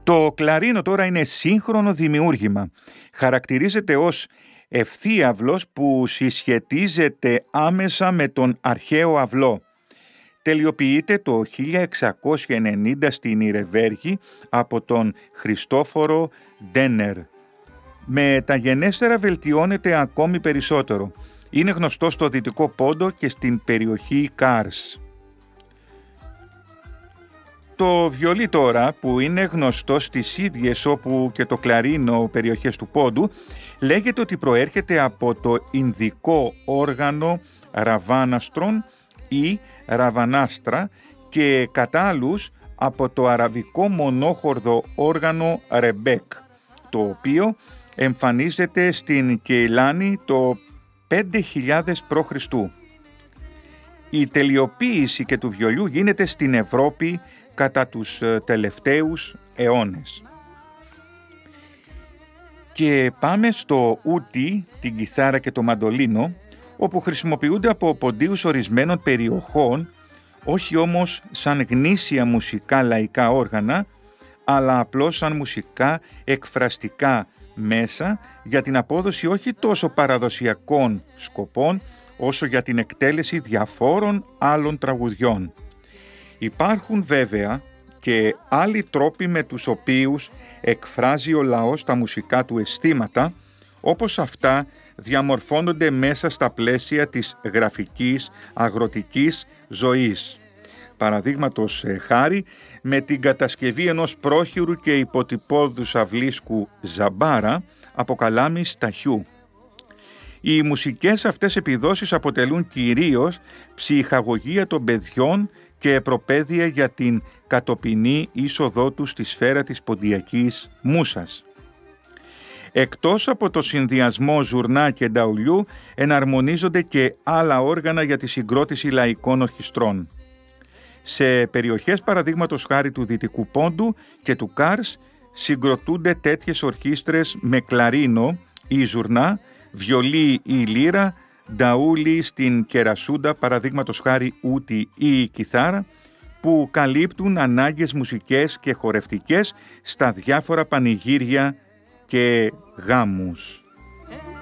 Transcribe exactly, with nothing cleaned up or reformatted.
Το κλαρίνο τώρα είναι σύγχρονο δημιούργημα. Χαρακτηρίζεται ως ευθύαυλος που συσχετίζεται άμεσα με τον αρχαίο αυλό. Τελειοποιείται το χίλια εξακόσια ενενήντα στην Ιρεβέργη από τον Χριστόφορο Ντένερ. Μεταγενέστερα βελτιώνεται ακόμη περισσότερο. Είναι γνωστό στο Δυτικό Πόντο και στην περιοχή Κάρς. Το βιολί τώρα, που είναι γνωστό στις ίδιες όπου και το κλαρίνο περιοχές του Πόντου, λέγεται ότι προέρχεται από το Ινδικό όργανο Ραβάναστρον ή Ραβανάστρα και κατά άλλους από το αραβικό μονόχορδο όργανο Ρεμπέκ, το οποίο εμφανίζεται στην Κεϊλάνη το πέντε χιλιάδες π.Χ. Η τελειοποίηση και του βιολιού γίνεται στην Ευρώπη κατά τους τελευταίους αιώνες. Και πάμε στο ούτι, την κιθάρα και το μαντολίνο, όπου χρησιμοποιούνται από ποντίους ορισμένων περιοχών, όχι όμως σαν γνήσια μουσικά λαϊκά όργανα, αλλά απλώς σαν μουσικά εκφραστικά μέσα για την απόδοση όχι τόσο παραδοσιακών σκοπών, όσο για την εκτέλεση διαφόρων άλλων τραγουδιών. Υπάρχουν βέβαια και άλλοι τρόποι με τους οποίους εκφράζει ο λαός τα μουσικά του αισθήματα, όπως αυτά διαμορφώνονται μέσα στα πλαίσια της γραφικής αγροτικής ζωής. Παραδείγματος χάρη, με την κατασκευή ενός πρόχειρου και υποτυπώδους αυλίσκου ζαμπάρα από καλάμι σταχιού. Οι μουσικές αυτές επιδόσεις αποτελούν κυρίως ψυχαγωγία των παιδιών και προπαίδεια για την κατοπινή είσοδό τους στη σφαίρα της ποντιακής μούσας. Εκτός από το συνδυασμό ζουρνά και νταουλιού, εναρμονίζονται και άλλα όργανα για τη συγκρότηση λαϊκών ορχιστρών. Σε περιοχές παραδείγματος χάρη του Δυτικού Πόντου και του Κάρς συγκροτούνται τέτοιες ορχήστρες με κλαρίνο ή ζουρνά, βιολί ή λύρα, νταούλι στην κερασούντα, παραδείγματος χάρη ούτι ή κιθάρα, που καλύπτουν ανάγκες μουσικές και χορευτικές στα διάφορα πανηγύρια και γάμους.